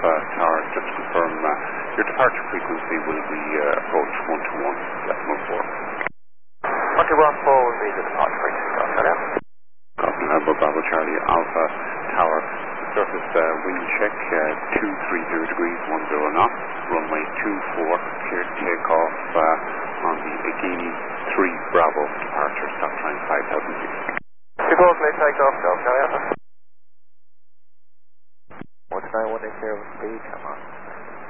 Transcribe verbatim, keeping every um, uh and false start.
Alpha Tower, just to confirm uh, your departure frequency will be uh, approach one two one decimal four. one two one four will be the departure frequency, Australia. Copy, Bravo Bravo Charlie Alpha Tower. Surface uh, wind check, uh, two three zero degrees, one zero knots, runway two four, clear to take off uh, on the Agini three Bravo departure, stop time five thousand feet. two four, clear take off, Australia. one nine one eight zero speed, come on.